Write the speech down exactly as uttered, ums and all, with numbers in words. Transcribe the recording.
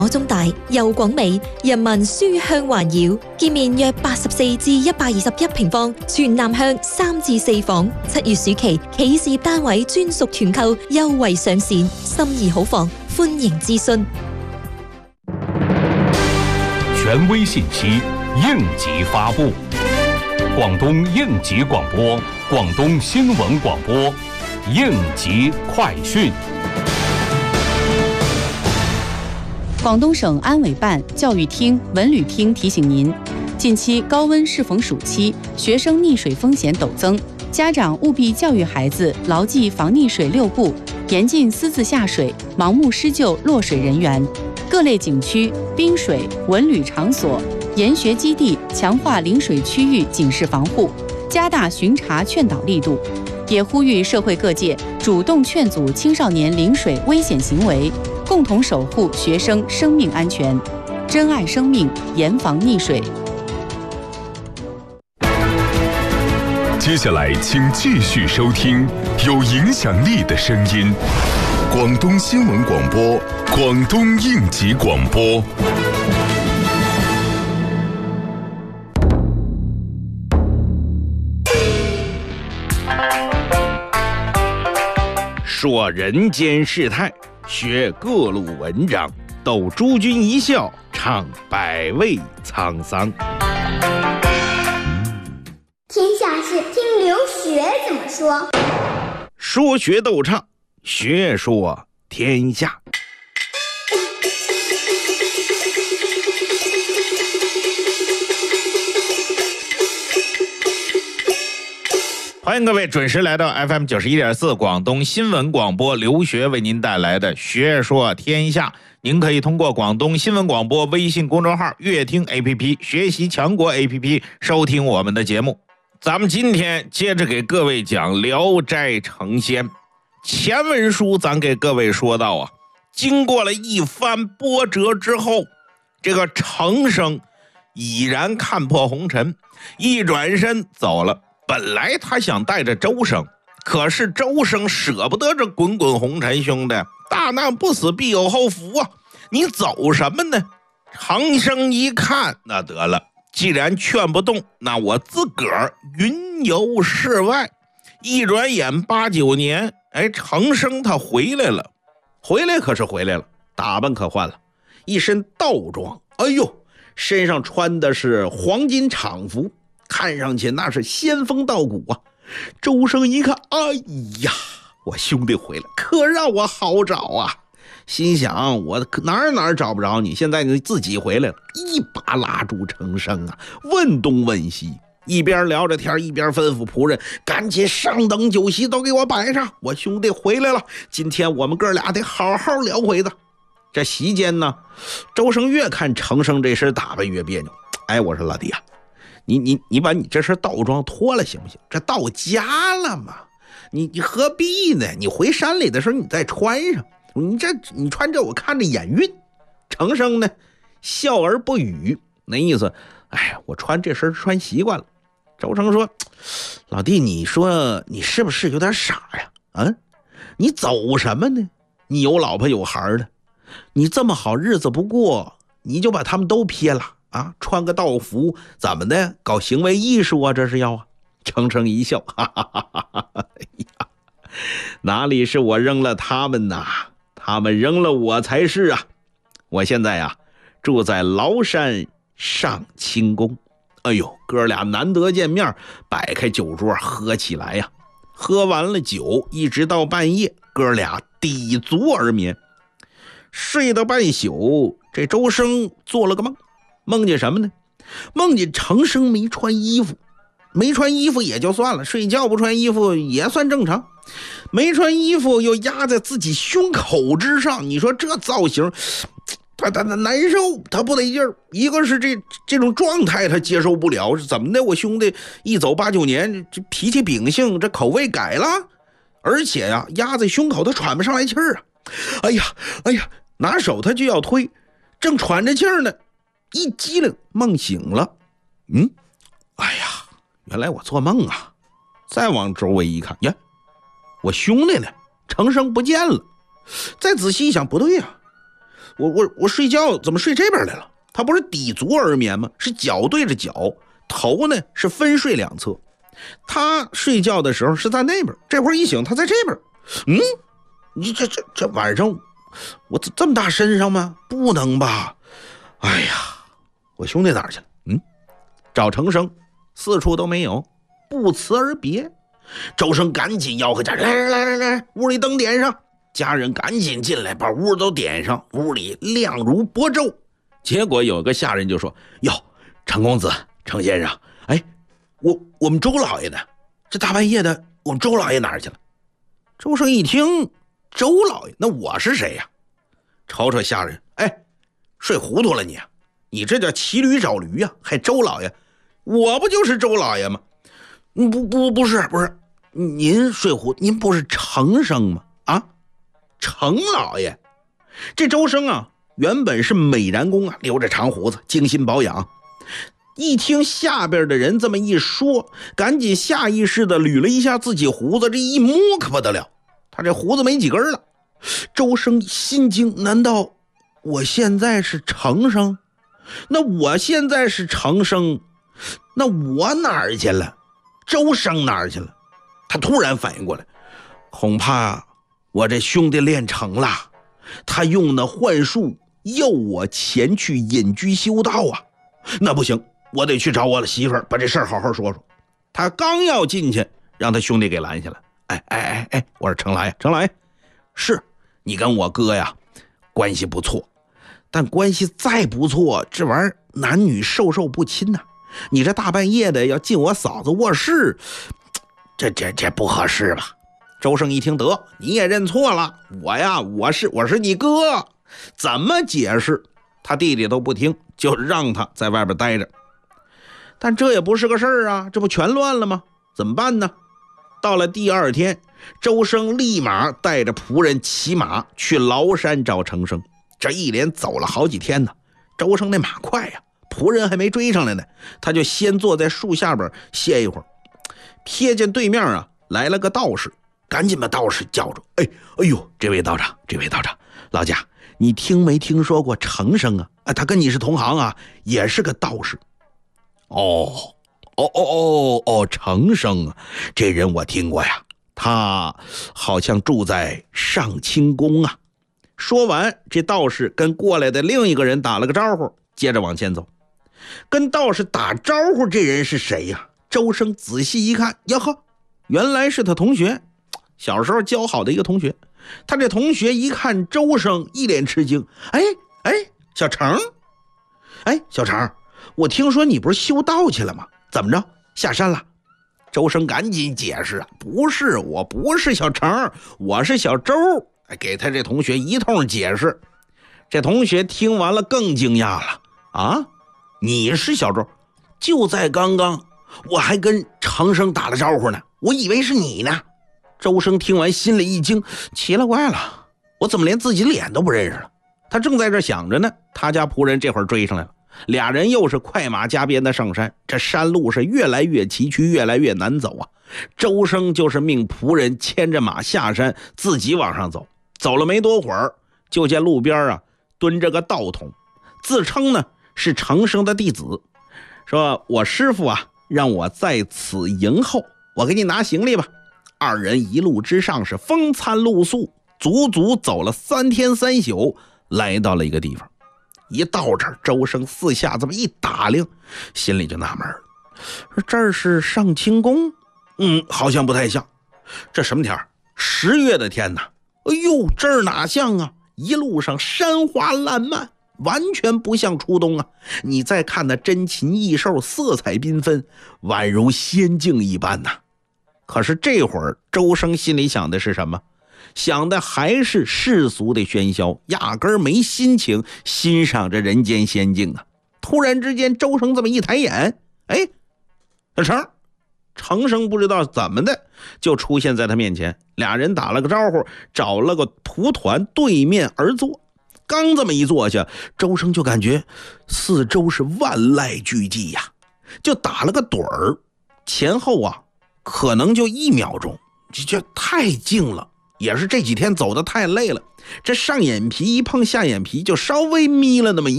中大又廣美，人民書香環繞，建面約八十四至一百二十一平方，全南向三至四房。七月暑期企事業單位專屬團購優惠上線，心儀好房歡迎諮詢。 權威信息，應急發布。廣東應急廣播，廣東新聞廣播，應急快訊。 廣東省安委辦、教育廳、文旅廳提醒您，近期高溫適逢暑期，學生溺水風險陡增，家長務必教育孩子牢記防溺水六步，嚴禁私自下水，盲目施救落水人員。各類景區、冰水、文旅場所、研學基地強化臨水區域警示防護，加大巡查勸導力度，也呼籲社會各界主動勸阻青少年臨水危險行為，共同守護學生生命安全，珍愛生命，嚴防溺水。 接下來，請繼續收聽有影響力的聲音——廣東新聞廣播，廣東應急廣播。 說人間世態，學各路文章，逗諸君一笑，唱百味滄桑。 天下事听刘学怎么说。 说学逗唱，学说天下。欢迎各位准时来到 F M 九十一点四 广东新闻广播，刘学为您带来的学说天下。您可以通过广东新闻广播微信公众号、乐听 A P P、学习强国 A P P 收听我们的节目。咱们今天接着给各位讲《聊斋成仙》。前文书咱给各位说到啊，经过了一番波折之后，这个程生已然看破红尘，一转身走了。本来他想带着周生，可是周生舍不得这滚滚红尘，兄弟，大难不死必有后福啊！你走什么呢？程生一看，那得了，既然劝不动，那我自个儿云游世外。一转眼八九年，哎，程生他回来了，回来可是回来了，打扮可换了，一身道装，哎呦，身上穿的是黄金厂服。看上去那是仙风道骨啊！周生一看，哎呀，我兄弟回来，可让我好找啊！心想我哪儿哪儿找不着你，现在你自己回来了，一把拉住程生啊，问东问西，一边聊着天，一边吩咐仆人赶紧上等酒席都给我摆上，我兄弟回来了，今天我们哥俩得好好聊回的。这席间呢，周生越看程生这身打扮越别扭。哎，我说老弟啊，你你你把你这身道装脱了行不行？这到家了嘛，你你何必呢？你回山里的时候你再穿上，你这你穿这我看着眼晕。程生呢笑而不语，那意思，哎，我穿这身穿习惯了。周生说，老弟，你说你是不是有点傻呀？啊，你走什么呢？你有老婆有孩的，你这么好日子不过，你就把他们都撇了啊？穿个道服怎么的？搞行为艺术啊？这是要啊？程生一笑，哈哈哈哈哈！哎呀，哪里是我扔了他们呐？他们扔了我才是啊！我现在啊住在崂山上清宫。哎呦，哥俩难得见面，摆开酒桌喝起来呀！喝完了酒，一直到半夜，哥俩抵足而眠。睡到半宿，这周生做了个梦，梦见什么呢？梦见程生没穿衣服，没穿衣服也就算了，睡觉不穿衣服也算正常，没穿衣服又压在自己胸口之上，你说这造型他他他难受，他不得劲儿。一个是这这种状态他接受不了，是怎么的？我兄弟一走八九年，这脾气秉性，这口味改了，而且呀、啊，压在胸口他喘不上来气儿啊！哎呀哎呀，拿手他就要推，正喘着气儿呢，一激灵，梦醒了。嗯，哎呀，原来我做梦啊！再往周围一看，呀，我兄弟呢？程生不见了。再仔细一想，不对呀、啊。 我我我睡觉怎么睡这边来了？他不是抵足而眠吗？是脚对着脚，头呢是分睡两侧。他睡觉的时候是在那边，这会儿一醒他在这边。嗯，你这这这晚上我这么大身上吗？不能吧？哎呀，我兄弟哪儿去了？嗯，找程生，四处都没有，不辞而别。周生赶紧吆喝家人，来来来来来，屋里灯点上。家人赶紧进来，把屋都点上，屋里亮如薄昼。结果有个下人就说：“哟，程公子，程先生，哎，我我们周老爷呢？这大半夜的，我们周老爷哪儿去了？”周生一听，周老爷，那我是谁呀？瞅瞅下人，哎，睡糊涂了你啊！你这叫骑驴找驴呀，还周老爷？我不就是周老爷吗？不不不是不是，您睡糊，您不是程生吗？啊，程老爷。这周生啊，原本是美髯公啊，留着长胡子，精心保养。一听下边的人这么一说，赶紧下意识的捋了一下自己胡子，这一摸可不得了，他这胡子没几根了。周生心惊，难道我现在是程生？那我现在是程生，那我哪儿去了？周生哪儿去了？他突然反应过来，恐怕我这兄弟练成了，他用那幻术诱我前去隐居修道啊！那不行，我得去找我的媳妇儿，把这事儿好好说说。他刚要进去，让他兄弟给拦下了。哎哎哎哎，我说程老爷，程老爷，是你跟我哥呀关系不错，但关系再不错，这玩意儿男女授受不亲呐、啊。你这大半夜的要进我嫂子卧室，这这这不合适吧？周生一听，得，你也认错了，我呀，我是我是你哥，怎么解释？他弟弟都不听，就让他在外边待着。但这也不是个事儿啊，这不全乱了吗？怎么办呢？到了第二天，周生立马带着仆人骑马去崂山找程生。这一连走了好几天呢，周生那马快呀、啊，仆人还没追上来呢，他就先坐在树下边歇一会儿。瞥见对面啊来了个道士，赶紧把道士叫住。哎哎呦，这位道长，这位道长，老家你听没听说过程生啊？啊，他跟你是同行啊，也是个道士。哦哦哦哦哦，程生啊，这人我听过呀，他好像住在上清宫啊。说完，这道士跟过来的另一个人打了个招呼，接着往前走。跟道士打招呼这人是谁呀？周生仔细一看，呀呵，原来是他同学，小时候交好的一个同学。他这同学一看周生，一脸吃惊。哎哎，小程，哎，小程，我听说你不是修道去了吗？怎么着，下山了？周生赶紧解释啊，不是，我不是小程，我是小周。给他这同学一通解释。这同学听完了更惊讶了。啊，你是小周？就在刚刚我还跟程生打了招呼呢，我以为是你呢。周生听完心里一惊，奇了怪了，我怎么连自己脸都不认识了？他正在这想着呢，他家仆人这会儿追上来了，俩人又是快马加鞭的上山。这山路是越来越崎岖，越来越难走啊。周生就是命仆人牵着马下山，自己往上走。走了没多会儿，就见路边啊蹲着个道童，自称呢是程生的弟子，说我师傅啊让我在此迎候，我给你拿行李吧。二人一路之上是风餐露宿，足足走了三天三宿，来到了一个地方。一到这儿，周生四下这么一打量，心里就纳闷了，说这儿是上清宫？嗯，好像不太像。这什么天儿？十月的天哪！哎呦，这儿哪像啊！一路上山花烂漫，完全不像初冬啊！你再看那珍禽异兽，色彩缤纷，宛如仙境一般呐、啊。可是这会儿，周生心里想的是什么？想的还是世俗的喧嚣，压根儿没心情欣赏这人间仙境啊！突然之间，周生这么一抬眼，哎，小程。程生不知道怎么的就出现在他面前，俩人打了个招呼，找了个蒲团对面而坐。刚这么一坐下，周生就感觉四周是万籁俱寂呀，就打了个盹儿。前后啊可能就一秒钟，这这太静了， 也是这几天走得太累了，这上眼皮一碰下眼皮就稍微眯了那么一